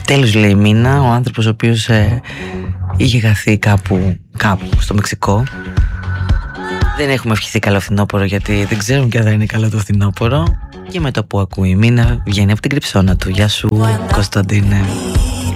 Επιτέλους, λέει, μήνα, ο άνθρωπος ο οποίος είχε χαθεί κάπου στο Μεξικό. Δεν έχουμε ευχηθεί καλό φθινόπωρο, γιατί δεν ξέρουν και αν θα είναι καλό το φθινόπωρο. Και με το που ακούει η Μίνα βγαίνει από την κρυψώνα του. Γεια σου, Κωνσταντίνε.